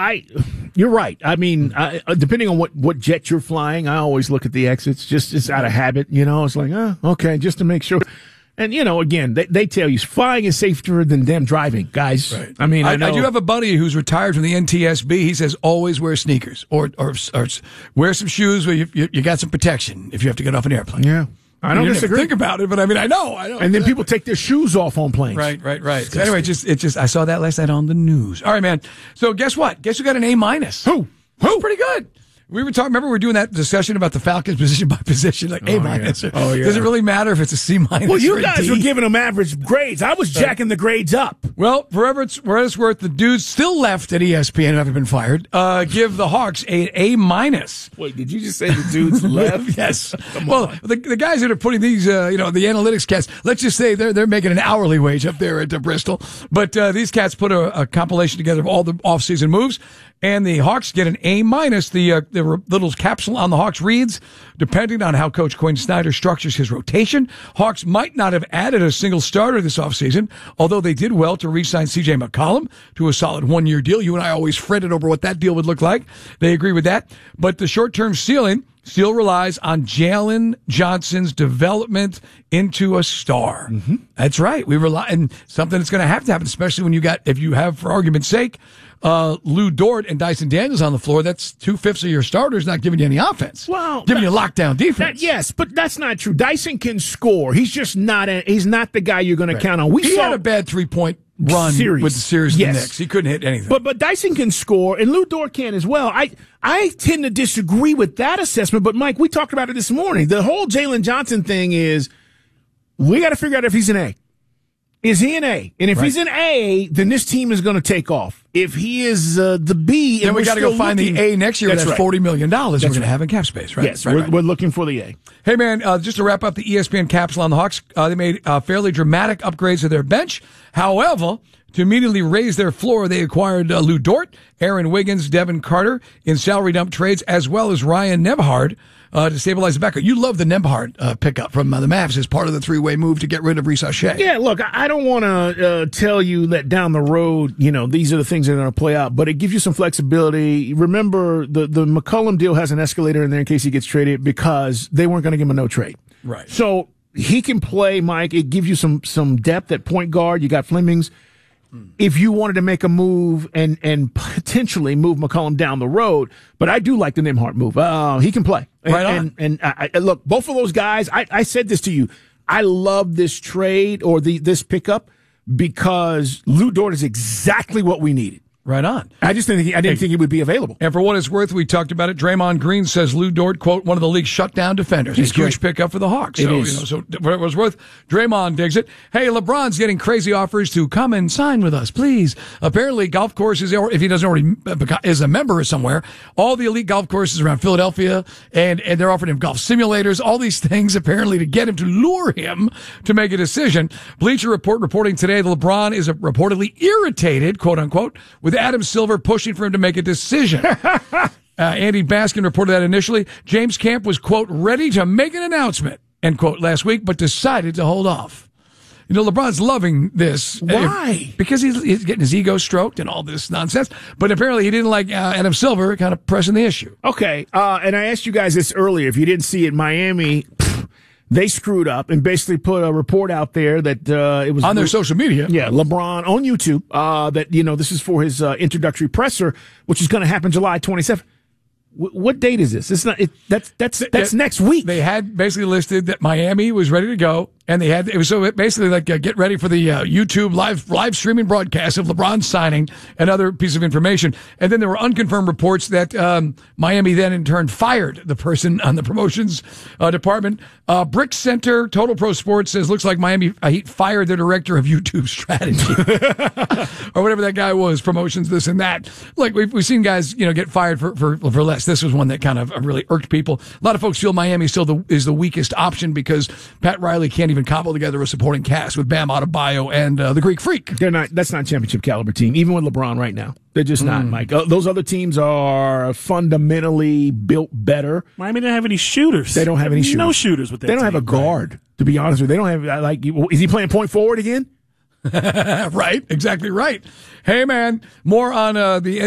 you're right. I mean, depending on what jet you're flying, I always look at the exits just out of habit. It's like, okay, just to make sure. And, again, they tell you flying is safer than them driving, guys. Right. I mean, I do have a buddy who's retired from the NTSB. He says always wear sneakers or wear some shoes where you got some protection if you have to get off an airplane. Yeah. I don't disagree. Think about it, but I mean, I know. And then people take their shoes off on planes. Right. So anyway, I saw that last night on the news. All right, man. So guess what? Guess who got an A-? Who? Pretty good. We were talking, remember we were doing that discussion about the Falcons position by position, like A-. Yeah. Oh, yeah. Does it really matter if it's a C-? Well, you guys were giving them average grades. I was jacking the grades up. Well, for it's worth, the dudes still left at ESPN who haven't been fired, give the Hawks an A-. Wait, did you just say the dudes left? Yes. Well, the guys that are putting these, the analytics cats, let's just say they're making an hourly wage up there at Bristol. But these cats put a compilation together of all the off-season moves. And the Hawks get an A-. The little capsule on the Hawks reads, depending on how Coach Quinn Snyder structures his rotation, Hawks might not have added a single starter this offseason, although they did well to re-sign C.J. McCollum to a solid one-year deal. You and I always fretted over what that deal would look like. They agree with that. But the short-term ceiling still relies on Jalen Johnson's development into a star. Mm-hmm. That's right. We rely on something that's going to happen, especially when if you have, for argument's sake, Lou Dort and Dyson Daniels on the floor. That's 2/5 of your starters not giving you any offense. Well, giving you lockdown defense. Yes, but that's not true. Dyson can score. He's just not. He's not the guy you're going to count on. He had a bad 3-point run with the series of the Knicks. He couldn't hit anything. But Dyson can score, and Lou Dort can as well. I tend to disagree with that assessment. But Mike, we talked about it this morning. The whole Jalen Johnson thing is we got to figure out if he's an A. Is he an A? And if he's an A, then this team is going to take off. If he is the B, then we got to go find the A next year. That's $40 million we're going to have in cap space, right? Yes, we're looking for the A. Hey, man, just to wrap up the ESPN capsule on the Hawks, they made fairly dramatic upgrades to their bench. However, to immediately raise their floor, they acquired Lou Dort, Aaron Wiggins, Devin Carter in salary dump trades, as well as Ryan Nembhard to stabilize the backcourt. You love the Nembhard pickup from the Mavs as part of the three-way move to get rid of Reece Shea. Yeah, look, I don't want to tell you that down the road, these are the things that are going to play out, but it gives you some flexibility. Remember, the McCollum deal has an escalator in there in case he gets traded because they weren't going to give him a no trade. Right. So he can play, Mike. It gives you some depth at point guard. You got Flemings. If you wanted to make a move and potentially move McCollum down the road, but I do like the Nembhard move. He can play. Right on. And look, both of those guys, I said this to you. I love this trade or this pickup because Lou Dort is exactly what we needed. Right on. I didn't think he would be available. And for what it's worth, we talked about it. Draymond Green says Lou Dort, quote, one of the league's shutdown defenders. He's a huge pickup for the Hawks. So for what it was worth, Draymond digs it. Hey, LeBron's getting crazy offers to come and sign with us, please. Apparently, golf courses, if he doesn't already is a member somewhere, all the elite golf courses around Philadelphia, and they're offering him golf simulators, all these things apparently to get him to lure him to make a decision. Bleacher Report reporting today that LeBron is reportedly irritated, quote unquote, with Adam Silver pushing for him to make a decision. Andy Baskin reported that initially. James Camp was, quote, ready to make an announcement, end quote, last week, but decided to hold off. LeBron's loving this. Why? Because he's getting his ego stroked and all this nonsense. But apparently he didn't like Adam Silver kind of pressing the issue. Okay. And I asked you guys this earlier. If you didn't see it, Miami, they screwed up and basically put a report out there that it was on their social media. Yeah, LeBron on YouTube. That this is for his introductory presser, which is going to happen July 27th. What date is this? It's not. That's next week. They had basically listed that Miami was ready to go, and it was basically like get ready for the YouTube live streaming broadcast of LeBron signing and other piece of information. And then there were unconfirmed reports that Miami then in turn fired the person on the promotions department. Brick Center Total Pro Sports says looks like Miami Heat fired their director of YouTube strategy or whatever that guy was, promotions, this and that. Like we've seen guys get fired for less. This was one that kind of really irked people. A lot of folks feel Miami still is the weakest option because Pat Riley can't even cobble together a supporting cast with Bam Adebayo and the Greek Freak. They're not. That's not a championship caliber team, even with LeBron right now. They're just not, Mike. Those other teams are fundamentally built better. Miami didn't have any shooters. They don't have any shooters. No shooters with that. They don't have a guard, to be honest with you. They don't have, is he playing point forward again? Right. Exactly right. Hey, man, more on the